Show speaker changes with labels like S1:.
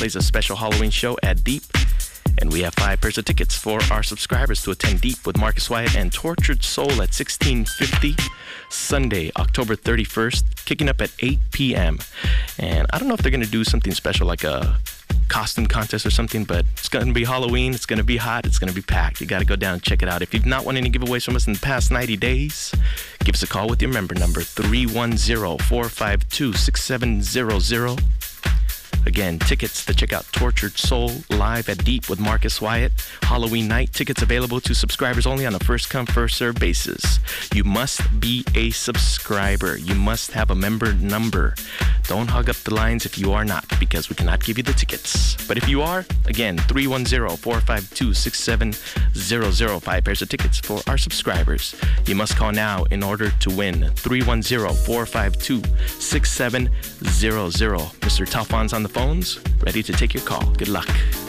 S1: plays a special Halloween show at Deep. And we have 5 pairs of tickets for our subscribers to attend Deep with Marcus Wyatt and Tortured Soul at 1650 Sunday, October 31st, kicking up at 8 p.m. And I don't know if they're going to do something special like a costume contest or something, but it's going to be Halloween, it's going to be hot, it's going to be packed. You got to go down and check it out. If you've not won any giveaways from us in the past 90 days, give us a call with your member number, 310-452-6700. Again, tickets to check out Tortured Soul live at Deep with Marcus Wyatt. Halloween night. Tickets available to subscribers only on a first-come, first-served basis. You must be a subscriber. You must have a member number. Don't hug up the lines if you are not, because we cannot give you the tickets. But if you are, again, 310-452-6700. 5 pairs of tickets for our subscribers. You must call now in order to win. 310-452-6700. Mr. Talfon's on the phones, ready to take your call. Good luck.